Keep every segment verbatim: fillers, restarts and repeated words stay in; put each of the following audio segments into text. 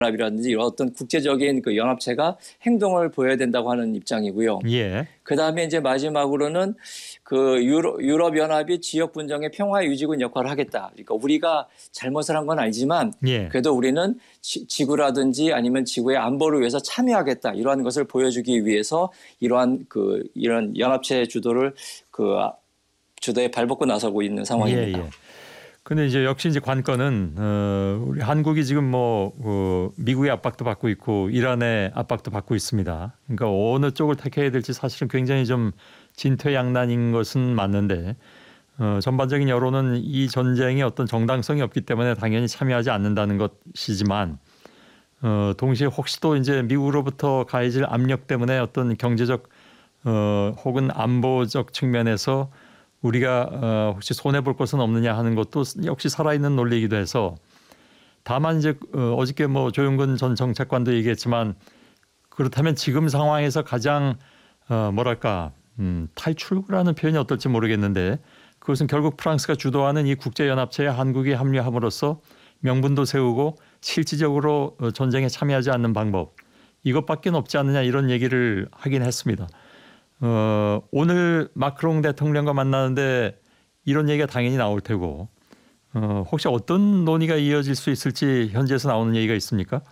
연합이라든지 이런 어떤 국제적인 그 연합체가 행동을 보여야 된다고 하는 입장이고요. 예. 그 다음에 이제 마지막으로는 그 유럽, 유럽 연합이 지역 분쟁의 평화 유지군 역할을 하겠다. 그러니까 우리가 잘못을 한 건 아니지만 예. 그래도 우리는 지, 지구라든지 아니면 지구의 안보를 위해서 참여하겠다. 이러한 것을 보여주기 위해서 이러한 그 이런 연합체 주도를 그 주도에 발벗고 나서고 있는 상황입니다. 예, 예. 근데 이제 역시 이제 관건은 어, 우리 한국이 지금 뭐 어, 미국의 압박도 받고 있고 이란의 압박도 받고 있습니다. 그러니까 어느 쪽을 택해야 될지 사실은 굉장히 좀 진퇴양난인 것은 맞는데 어, 전반적인 여론은 이 전쟁이 어떤 정당성이 없기 때문에 당연히 참여하지 않는다는 것이지만 어, 동시에 혹시 또 이제 미국으로부터 가해질 압력 때문에 어떤 경제적 어, 혹은 안보적 측면에서 우리가 어, 혹시 손해볼 것은 없느냐 하는 것도 역시 살아있는 논리이기도 해서 다만 이제 어, 어저께 뭐 조용근 전 정책관도 얘기했지만 그렇다면 지금 상황에서 가장 어, 뭐랄까 음, 탈출구라는 표현이 어떨지 모르겠는데 그것은 결국 프랑스가 주도하는 이 국제연합체에 한국이 합류함으로써 명분도 세우고 실질적으로 어, 전쟁에 참여하지 않는 방법 이것밖에 없지 않느냐 이런 얘기를 하긴 했습니다. 어, 오늘 마크롱 대통령과 만나는데 이런 얘기가 당연히 나올 테고 어, 혹시 어떤 논의가 이어질 수 있을지 현지에서 나오는 얘기가 있습니까?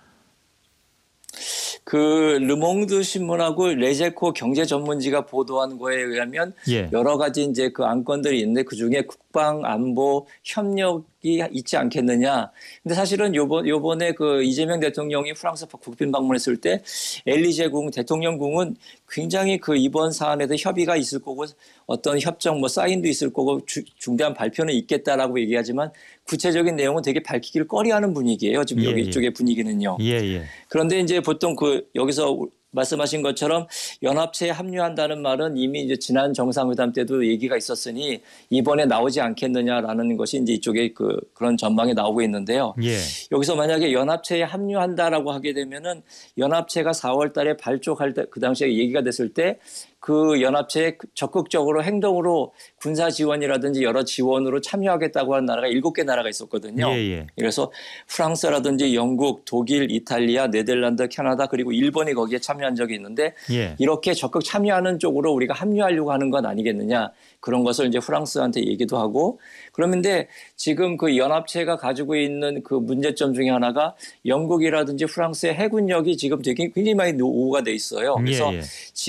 그 르몽드 신문하고 레제코 경제 전문지가 보도한 거에 의하면 예. 여러 가지 이제 그 안건들이 있는데 그 중에 국방 안보 협력이 있지 않겠느냐. 근데 사실은 요번 요번에 그 이재명 대통령이 프랑스 국빈 방문했을 때 엘리제궁 대통령궁은 굉장히 그 이번 사안에도 협의가 있을 거고 어떤 협정 뭐 사인도 있을 거고 주, 중대한 발표는 있겠다라고 얘기하지만 구체적인 내용은 되게 밝히기를 꺼려하는 분위기예요. 지금 예, 여기 예. 이쪽의 분위기는요. 예, 예. 그런데 이제 보통 그 여기서 말씀하신 것처럼 연합체에 합류한다는 말은 이미 이제 지난 정상회담 때도 얘기가 있었으니 이번에 나오지 않겠느냐라는 것이 이제 이쪽에 그 그런 전망이 나오고 있는데요. 예. 여기서 만약에 연합체에 합류한다라고 하게 되면은 연합체가 사월 달에 발족할 때 그 당시에 얘기가 됐을 때 그 연합체에 적극적으로 행동으로 군사 지원이라든지 여러 지원으로 참여하겠다고 하는 나라가 일곱 개 나라가 있었거든요. 예, 예. 그래서 프랑스라든지 영국, 독일, 이탈리아, 네덜란드, 캐나다 그리고 일본이 거기에 참여한 적이 있는데 예. 이렇게 적극 참여하는 쪽으로 우리가 합류하려고 하는 건 아니겠느냐. 그런 것을 이제 프랑스한테 얘기도 하고 그런데 지금 그 연합체가 가지고 있는 그 문제점 중에 하나가 영국이라든지 프랑스의 해군력이 지금 되게 굉장히 많이 노후가 돼 있어요. 그래서 예, 예.